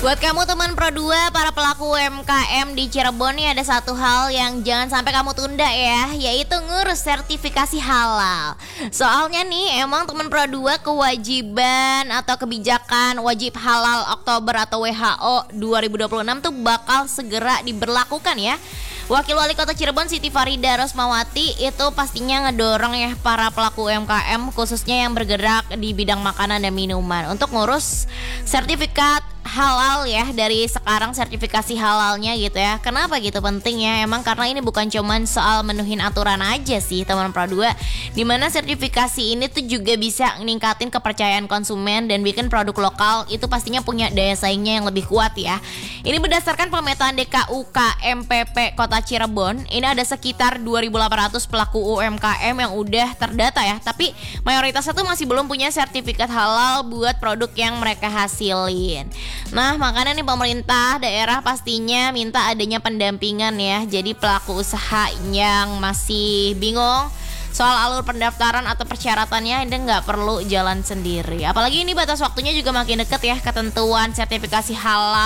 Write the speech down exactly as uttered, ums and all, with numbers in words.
Buat kamu teman Pro dua, para pelaku U M K M di Cirebon nih ada satu hal yang jangan sampai kamu tunda ya, yaitu ngurus sertifikasi halal. Soalnya nih emang teman Pro dua kewajiban atau kebijakan wajib halal Oktober atau W H O dua ribu dua puluh enam tuh bakal segera diberlakukan ya. Wakil Wali Kota Cirebon Siti Farida Rosmawati itu pastinya ngedorong ya para pelaku U M K M khususnya yang bergerak di bidang makanan dan minuman untuk ngurus sertifikat halal ya, dari sekarang sertifikasi halalnya gitu ya. Kenapa gitu penting ya? Emang karena ini bukan cuman soal menuhin aturan aja sih teman Pro dua, dimana sertifikasi ini tuh juga bisa ningkatin kepercayaan konsumen dan bikin produk lokal itu pastinya punya daya saingnya yang lebih kuat ya. Ini berdasarkan pemetaan D K U K M P P Kota Cirebon, ini ada sekitar dua ribu delapan ratus pelaku U M K M yang udah terdata ya, tapi mayoritasnya tuh masih belum punya sertifikat halal buat produk yang mereka hasilin. Nah, makanya nih pemerintah daerah pastinya minta adanya pendampingan ya. Jadi pelaku usaha yang masih bingung soal alur pendaftaran atau persyaratannya, ini nggak perlu jalan sendiri. Apalagi ini batas waktunya juga makin deket ya, ketentuan sertifikasi halal